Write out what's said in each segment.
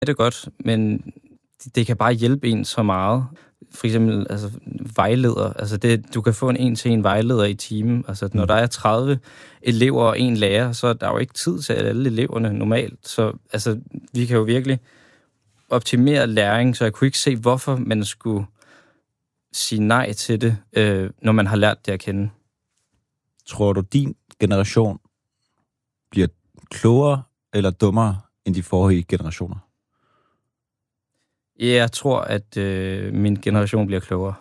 Det er godt, men det kan bare hjælpe en så meget. For eksempel vejleder. Du kan få en en-til-en vejleder i timen. Når der er 30 elever og en lærer, så er der jo ikke tid til alle eleverne normalt. Så vi kan jo virkelig optimere læring, så jeg kunne ikke se, hvorfor man skulle sige nej til det, når man har lært det at kende. Tror du, din generation bliver klogere eller dummere end de forrige generationer? Ja, jeg tror, at min generation bliver klogere.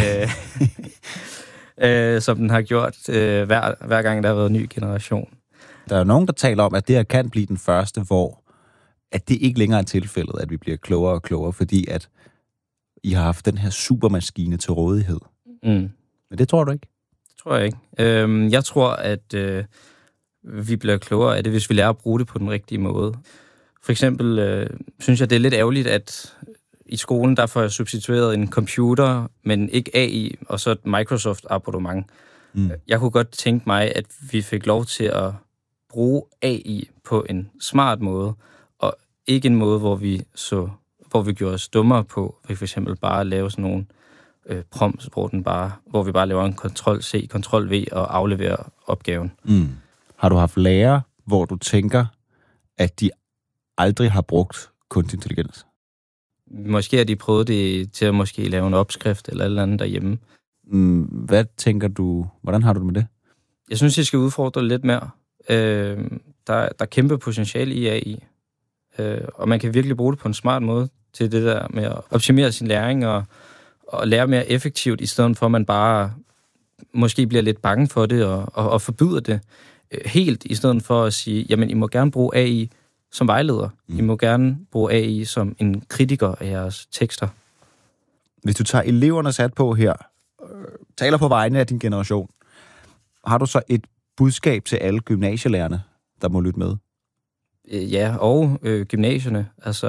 Som den har gjort hver gang, der har været en ny generation. Der er jo nogen, der taler om, at det her kan blive den første, hvor at det ikke længere er tilfældet, at vi bliver klogere og klogere, fordi at I har haft den her supermaskine til rådighed. Mm. Men det tror du ikke? Det tror jeg ikke. Jeg tror, at vi bliver klogere af det, hvis vi lærer at bruge det på den rigtige måde. For eksempel synes jeg, det er lidt ærgerligt, at i skolen, der får jeg substitueret en computer, men ikke AI, og så et Microsoft-abonnement. Mm. Jeg kunne godt tænke mig, at vi fik lov til at bruge AI på en smart måde, og ikke en måde, hvor vi gjorde os dummere på, for eksempel bare at lave sådan nogle prompts, hvor vi bare laver en Ctrl-C, Ctrl-V og afleverer opgaven. Mm. Har du haft lærere, hvor du tænker, at de aldrig har brugt kunstig intelligens? Måske har de prøvet det til at måske lave en opskrift eller et eller andet derhjemme. Hvad tænker du, hvordan har du det med det? Jeg synes, I skal udfordre lidt mere. Der er kæmpe potentiale i AI, og man kan virkelig bruge det på en smart måde til det der med at optimere sin læring og lære mere effektivt, i stedet for at man bare måske bliver lidt bange for det og forbyder det helt, i stedet for at sige, jamen I må gerne bruge AI som vejleder. I må gerne bruge AI som en kritiker af jeres tekster. Hvis du tager eleverne sat på her, taler på vegne af din generation, har du så et budskab til alle gymnasielærerne, der må lytte med? Ja, og gymnasierne.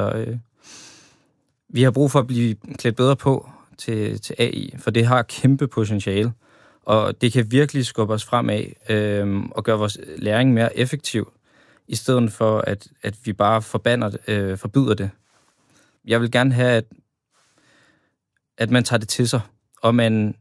Vi har brug for at blive klædt bedre på til AI, for det har kæmpe potentiale, og det kan virkelig skubbe os fremad og gøre vores læring mere effektiv, i stedet for, at vi bare forbyder det. Jeg vil gerne have, at man tager det til sig, og man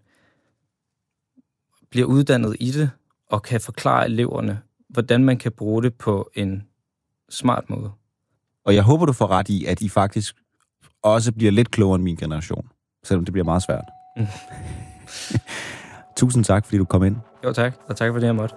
bliver uddannet i det, og kan forklare eleverne, hvordan man kan bruge det på en smart måde. Og jeg håber, du får ret i, at I faktisk også bliver lidt klogere end min generation, selvom det bliver meget svært. Tusind tak, fordi du kom ind. Jo, tak. Og tak for det, jeg måtte.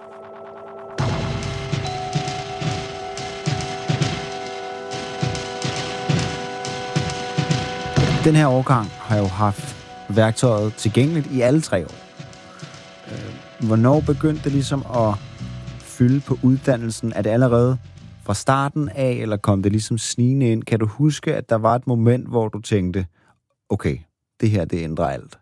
Den her årgang har jo haft værktøjet tilgængeligt i alle 3 år. Hvornår begyndte det ligesom at fylde på uddannelsen? Er det allerede fra starten af, eller kom det ligesom snigende ind? Kan du huske, at der var et moment, hvor du tænkte, okay, det her, det ændrer alt?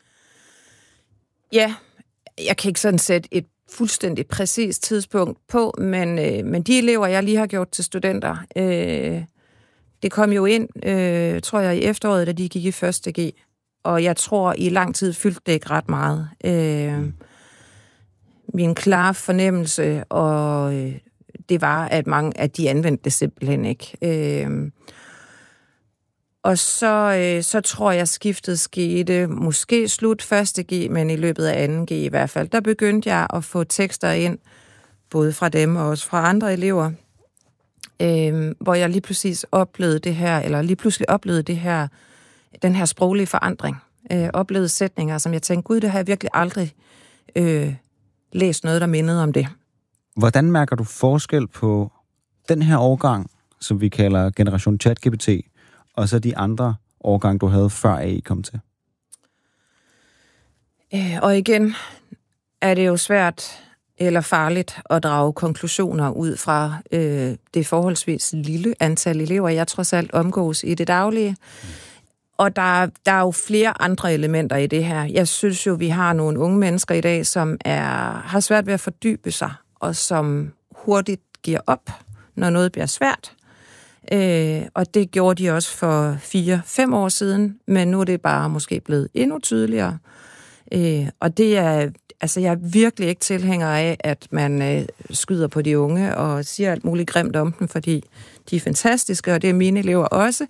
Ja, jeg kan ikke sådan sætte et fuldstændig præcist tidspunkt på, men de elever, jeg lige har gjort til studenter, det kom jo ind, tror jeg, i efteråret, da de gik i 1. G. Og jeg tror, i lang tid fyldte det ikke ret meget. Min klare fornemmelse, og det var, at mange af de anvendte det simpelthen ikke. Og så tror jeg, skiftet skete måske slut 1. G, men i løbet af 2. G i hvert fald. Der begyndte jeg at få tekster ind, både fra dem og også fra andre elever, hvor jeg lige pludselig oplevede det her, den her sproglige forandring. Oplevede sætninger, som jeg tænkte, gud, det har jeg virkelig aldrig læst noget, der mindede om det. Hvordan mærker du forskel på den her årgang, som vi kalder generation ChatGPT, og så de andre årgange, du havde før AI kom til? Og igen er det jo svært eller farligt at drage konklusioner ud fra det forholdsvis lille antal elever, jeg trods alt omgås i det daglige. Og der er jo flere andre elementer i det her. Jeg synes jo, vi har nogle unge mennesker i dag, som har svært ved at fordybe sig, og som hurtigt giver op, når noget bliver svært. Og det gjorde de også for 4-5 år siden, men nu er det bare måske blevet endnu tydeligere. Og det er, altså jeg er virkelig ikke tilhænger af, at man skyder på de unge og siger alt muligt grimt om dem, fordi de er fantastiske, og det er mine elever også.